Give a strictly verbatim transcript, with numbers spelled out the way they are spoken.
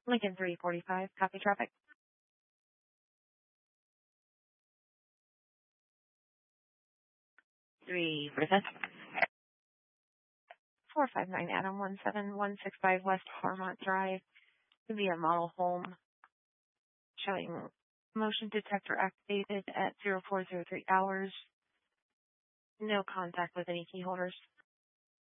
Lincoln three forty-five, copy traffic. three forty-five. four five nine Adam, one seven one six five West Claremont Drive. To be a model home showing motion detector activated at zero four zero three hours. No contact with any key holders.